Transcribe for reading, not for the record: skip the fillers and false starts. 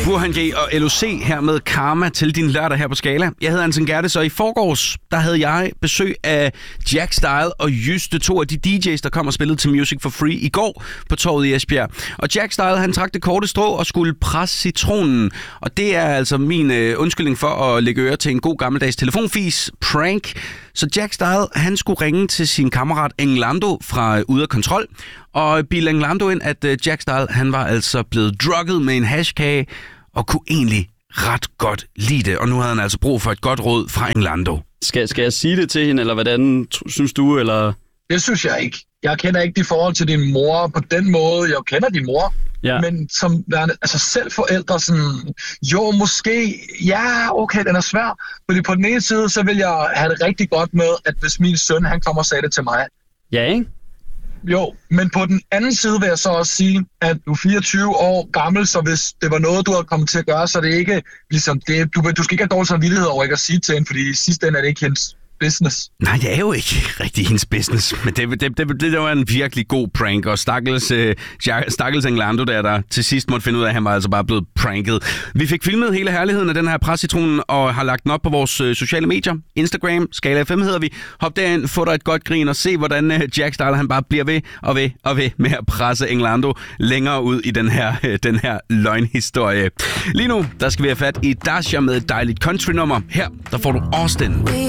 Burhan G og LOC her med Karma til din lørdag her på Skala. Jeg hedder Anton Gertes, og i forgårs, der havde jeg besøg af Jack Style og Juste, to af de DJ's, der kom og spillede til Music for Free i går på torvet i Esbjerg. Og Jack Style, han trak det korte strå og skulle presse citronen. Og det er altså min undskyldning for at lægge øre til en god gammeldags telefonfis, prank. Så Jack Style, han skulle ringe til sin kammerat Englando fra Ude af Kontrol, og bilde Englando ind, at Jack Style, han var altså blevet drugget med en hashkage, og kunne egentlig ret godt lide det. Og nu havde han altså brug for et godt råd fra Englando. Skal jeg sige det til hende, eller hvordan synes du, eller? Det synes jeg ikke. Jeg kender ikke dit forhold til din mor på den måde. Jeg kender din mor, ja. Men som altså selv forældre, sådan, jo, måske, ja, okay, den er svær. Fordi på den ene side, så vil jeg have det rigtig godt med, at hvis min søn, han kommer og sagde det til mig. Ja, ikke? Jo, men på den anden side vil jeg så også sige, at du er 24 år gammel, så hvis det var noget, du havde kommet til at gøre, så er det ikke ligesom det. Du skal ikke have dårlig samvittighed over ikke at sige til hende, fordi i sidste ende er det ikke hendes business. Nej, det er jo ikke rigtig hendes business, men det var en virkelig god prank, og stakkels Englando der til sidst måtte finde ud af, at han var altså bare blevet pranket. Vi fik filmet hele herligheden af den her prescitronen, og har lagt den op på vores sociale medier. Instagram, Skala FM hedder vi. Hop derind, få dig et godt grin, og se, hvordan Jack Style, han bare bliver ved og ved med at presse Englando længere ud i den her løgnhistorie. Lige nu, der skal vi have fat i Dasha med et dejligt country-nummer. Her, der får du Austin.